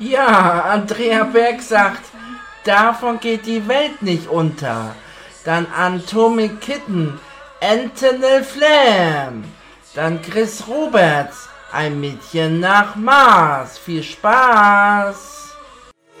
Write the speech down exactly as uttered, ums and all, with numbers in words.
Ja, Andrea Berg sagt, davon geht die Welt nicht unter. Dann Atomic Kitten, Anthony Flam. Dann Chris Roberts, ein Mädchen nach Mars. Viel Spaß!